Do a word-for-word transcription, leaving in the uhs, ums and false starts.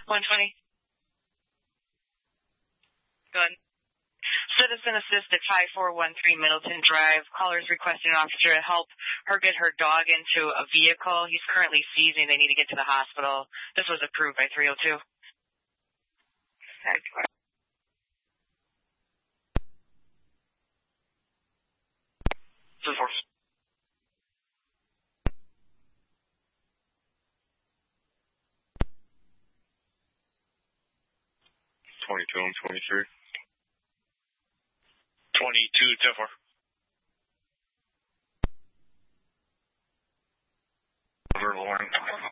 one twenty. Go ahead. Citizen Assist at five four one three Middleton Drive. Caller's requesting an officer to help her get her dog into a vehicle. He's currently seizing. They need to get to the hospital. This was approved by three oh two. twenty-two and twenty-three. twenty-two, ten four. Over the line.